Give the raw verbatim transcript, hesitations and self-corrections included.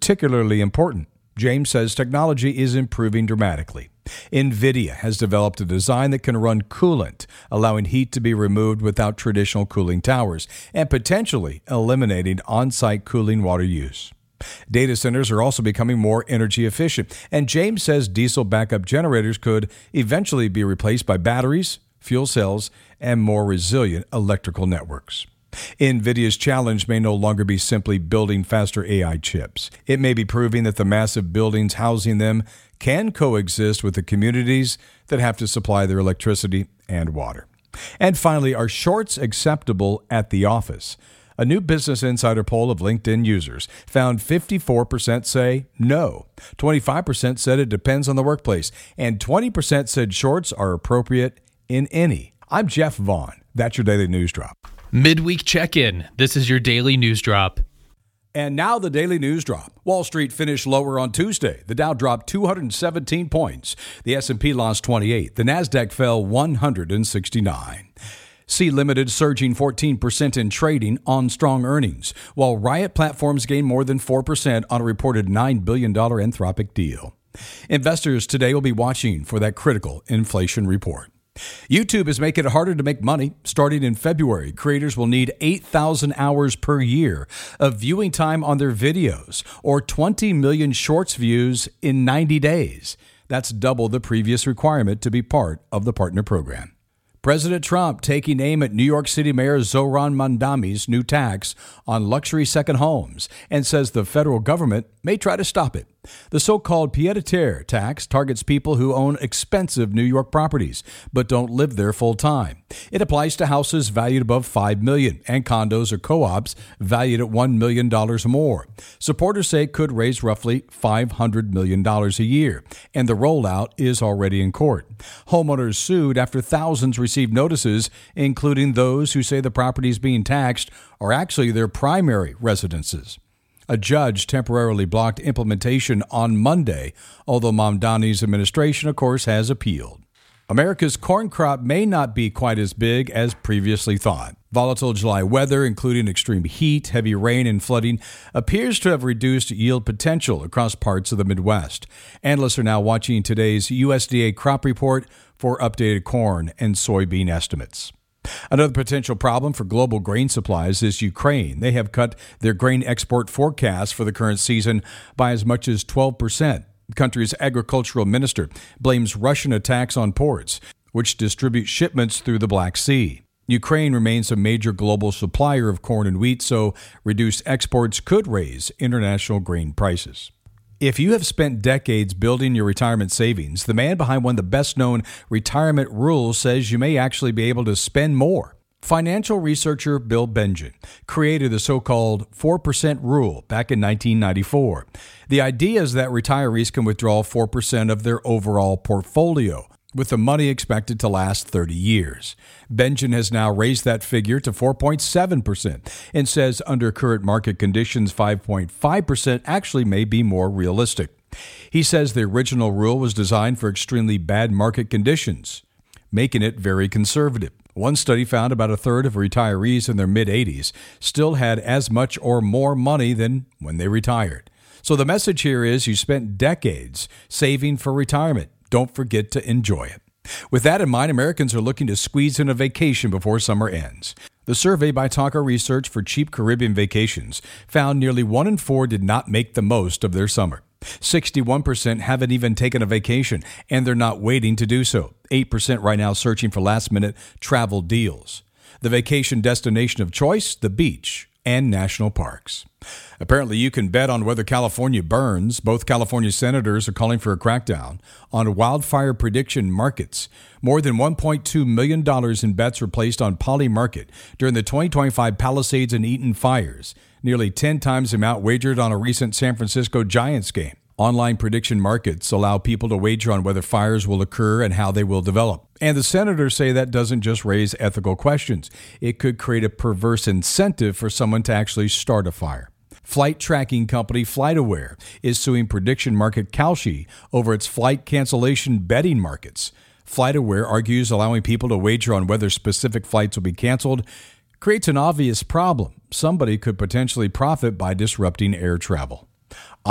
particularly important. James says technology is improving dramatically. NVIDIA has developed a design that can run coolant, allowing heat to be removed without traditional cooling towers, and potentially eliminating on-site cooling water use. Data centers are also becoming more energy efficient, and James says diesel backup generators could eventually be replaced by batteries, fuel cells, and more resilient electrical networks. NVIDIA's challenge may no longer be simply building faster A I chips. It may be proving that the massive buildings housing them can coexist with the communities that have to supply their electricity and water. And finally, are shorts acceptable at the office? A new Business Insider poll of LinkedIn users found fifty-four percent say no, twenty-five percent said it depends on the workplace, and twenty percent said shorts are appropriate in any. I'm Jeff Vaughn. That's your Daily News Drop. Midweek check-in. This is your Daily News Drop. And now the Daily News Drop. Wall Street finished lower on Tuesday. The Dow dropped two hundred seventeen points. The S and P lost twenty-eight. The Nasdaq fell one hundred sixty-nine. Sea Limited surging fourteen percent in trading on strong earnings, while Riot Platforms gained more than four percent on a reported nine billion dollars Anthropic deal. Investors today will be watching for that critical inflation report. YouTube is making it harder to make money. Starting in February, creators will need eight thousand hours per year of viewing time on their videos, or twenty million shorts views in ninety days. That's double the previous requirement to be part of the partner program. President Trump taking aim at New York City Mayor Zohran Mamdani's new tax on luxury second homes and says the federal government may try to stop it. The so-called pied-à-terre tax targets people who own expensive New York properties but don't live there full-time. It applies to houses valued above five million dollars and condos or co-ops valued at one million dollars or more. Supporters say it could raise roughly five hundred million dollars a year, and the rollout is already in court. Homeowners sued after thousands received notices, including those who say the properties being taxed are actually their primary residences. A judge temporarily blocked implementation on Monday, although Mamdani's administration, of course, has appealed. America's corn crop may not be quite as big as previously thought. Volatile July weather, including extreme heat, heavy rain, and flooding, appears to have reduced yield potential across parts of the Midwest. Analysts are now watching today's U S D A crop report for updated corn and soybean estimates. Another potential problem for global grain supplies is Ukraine. They have cut their grain export forecast for the current season by as much as twelve percent. The country's agricultural minister blames Russian attacks on ports, which distribute shipments through the Black Sea. Ukraine remains a major global supplier of corn and wheat, so reduced exports could raise international grain prices. If you have spent decades building your retirement savings, the man behind one of the best-known retirement rules says you may actually be able to spend more. Financial researcher Bill Bengen created the so-called four percent rule back in nineteen ninety-four. The idea is that retirees can withdraw four percent of their overall portfolio, with the money expected to last thirty years. Bengen has now raised that figure to four point seven percent and says under current market conditions, five point five percent actually may be more realistic. He says the original rule was designed for extremely bad market conditions, making it very conservative. One study found about a third of retirees in their mid-eighties still had as much or more money than when they retired. So the message here is you spent decades saving for retirement. Don't forget to enjoy it. With that in mind, Americans are looking to squeeze in a vacation before summer ends. The survey by Tonka Research for Cheap Caribbean Vacations found nearly one in four did not make the most of their summer. sixty-one percent haven't even taken a vacation, and they're not waiting to do so. eight percent right now searching for last-minute travel deals. The vacation destination of choice, the beach and national parks. Apparently, you can bet on whether California burns. Both California senators are calling for a crackdown on wildfire prediction markets. More than one point two million dollars in bets were placed on Poly Market during the twenty twenty-five Palisades and Eaton fires, nearly ten times the amount wagered on a recent San Francisco Giants game. Online prediction markets allow people to wager on whether fires will occur and how they will develop. And the senators say that doesn't just raise ethical questions. It could create a perverse incentive for someone to actually start a fire. Flight tracking company FlightAware is suing prediction market Kalshi over its flight cancellation betting markets. FlightAware argues allowing people to wager on whether specific flights will be canceled creates an obvious problem. Somebody could potentially profit by disrupting air travel.